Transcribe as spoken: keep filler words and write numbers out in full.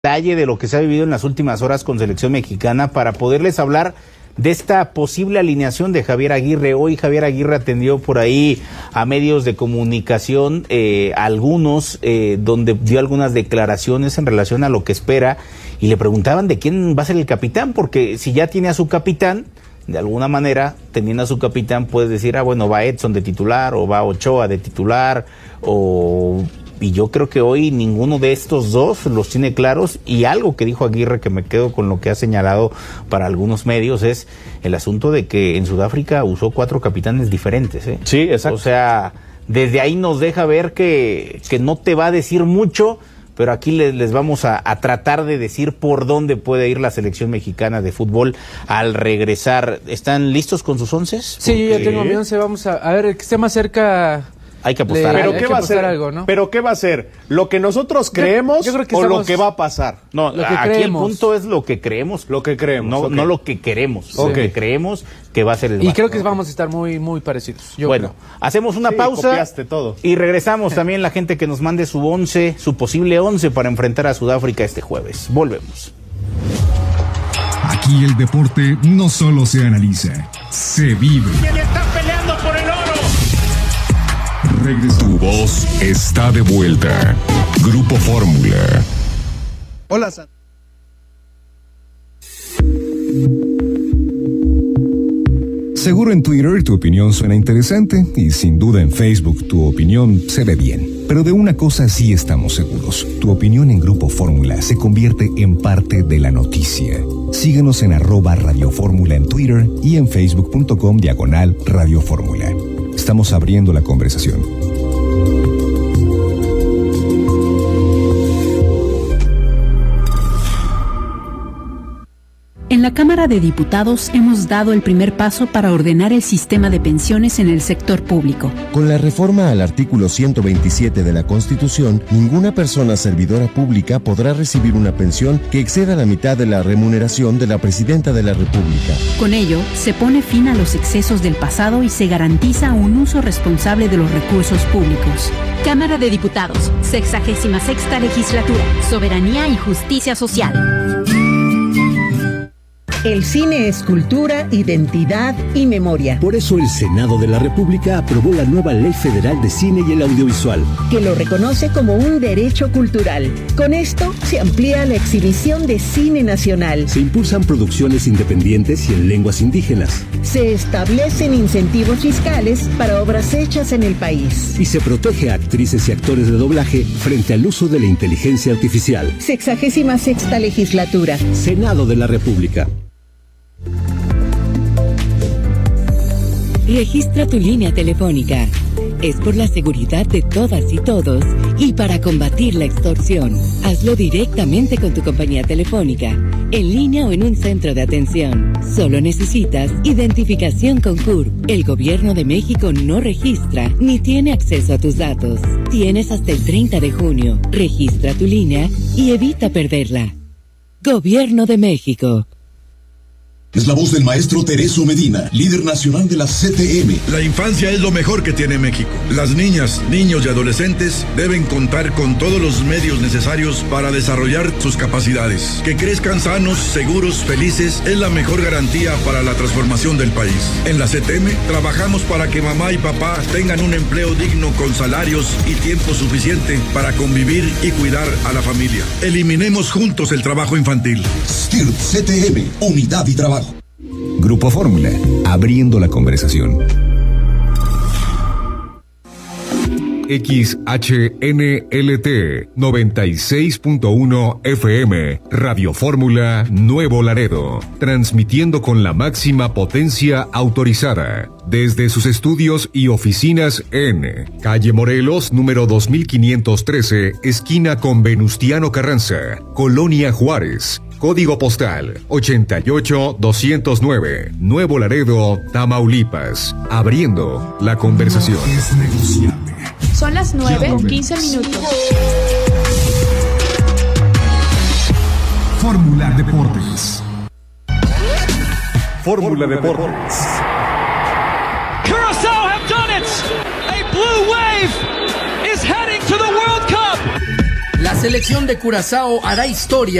detalle de lo que se ha vivido en las últimas horas con selección mexicana para poderles hablar de esta posible alineación de Javier Aguirre. Hoy Javier Aguirre atendió por ahí a medios de comunicación, eh, algunos, eh, donde dio algunas declaraciones en relación a lo que espera y le preguntaban de quién va a ser el capitán, porque si ya tiene a su capitán, de alguna manera, teniendo a su capitán, puedes decir, ah, bueno, va Edson de titular, o va Ochoa de titular, o... Y yo creo que hoy ninguno de estos dos los tiene claros, y algo que dijo Aguirre que me quedo con lo que ha señalado para algunos medios es el asunto de que en Sudáfrica usó cuatro capitanes diferentes, ¿eh? Sí, exacto. O sea, desde ahí nos deja ver que, que no te va a decir mucho, pero aquí les, les vamos a, a tratar de decir por dónde puede ir la selección mexicana de fútbol al regresar. ¿Están listos con sus once? Sí, yo ya tengo mi once, vamos a, a ver, el que esté más cerca... Hay que apostar. Pero hay qué que va a ser, algo, ¿no? Pero qué va a ser, lo que nosotros creemos yo, yo creo que o estamos... lo que va a pasar. No, lo que aquí creemos. el punto es lo que creemos, lo que creemos, no, okay. no lo que queremos, Okay. lo que creemos que va a ser el Y Vasco. creo que vamos a estar muy muy parecidos. Yo bueno, creo. hacemos una Sí, pausa copiaste todo. Y regresamos. También la gente que nos mande su once, su posible once para enfrentar a Sudáfrica este jueves. Volvemos. Aquí el deporte no solo se analiza, se vive. ¿Quién está peleando por el oro? Regresamos. Tu voz está de vuelta. Grupo Fórmula. Hola, San... Seguro en Twitter tu opinión suena interesante y sin duda en Facebook tu opinión se ve bien. Pero de una cosa sí estamos seguros. Tu opinión en Grupo Fórmula se convierte en parte de la noticia. Síguenos en arroba Radio Fórmula en Twitter y en facebook.com diagonal Radio Fórmula. Estamos abriendo la conversación. En la Cámara de Diputados hemos dado el primer paso para ordenar el sistema de pensiones en el sector público. Con la reforma al artículo ciento veintisiete de la Constitución, ninguna persona servidora pública podrá recibir una pensión que exceda la mitad de la remuneración de la Presidenta de la República. Con ello, se pone fin a los excesos del pasado y se garantiza un uso responsable de los recursos públicos. Cámara de Diputados, sexagésima sexta legislatura, soberanía y justicia social. El cine es cultura, identidad y memoria. Por eso el Senado de la República aprobó la nueva Ley Federal de Cine y el Audiovisual, que lo reconoce como un derecho cultural. Con esto se amplía la exhibición de cine nacional. Se impulsan producciones independientes y en lenguas indígenas. Se establecen incentivos fiscales para obras hechas en el país. Y se protege a actrices y actores de doblaje frente al uso de la inteligencia artificial. Sexagésima sexta legislatura. Senado de la República. Registra tu línea telefónica. Es por la seguridad de todas y todos y para combatir la extorsión. Hazlo directamente con tu compañía telefónica, en línea o en un centro de atención. Solo necesitas identificación con C U R P. El Gobierno de México no registra ni tiene acceso a tus datos. Tienes hasta el treinta de junio. Registra tu línea y evita perderla. Gobierno de México. Es la voz del maestro Tereso Medina, líder nacional de la C T M. La infancia es lo mejor que tiene México. Las niñas, niños y adolescentes deben contar con todos los medios necesarios para desarrollar sus capacidades. Que crezcan sanos, seguros, felices es la mejor garantía para la transformación del país. En la C T M trabajamos para que mamá y papá tengan un empleo digno con salarios y tiempo suficiente para convivir y cuidar a la familia. Eliminemos juntos el trabajo infantil. S T I R P C T M, unidad y trabajo. Grupo Fórmula, abriendo la conversación. X H N L T noventa y seis punto uno F M, Radio Fórmula Nuevo Laredo, transmitiendo con la máxima potencia autorizada desde sus estudios y oficinas en Calle Morelos, número dos mil quinientos trece, esquina con Venustiano Carranza, Colonia Juárez. Código postal ochenta y ocho doscientos nueve, Nuevo Laredo, Tamaulipas. Abriendo la conversación. No es negociable. Son las nueve, quince minutos. Fórmula Deportes. Fórmula Deportes. Curaçao have done it. A blue wave is heading to the World Cup. La selección de Curazao hará historia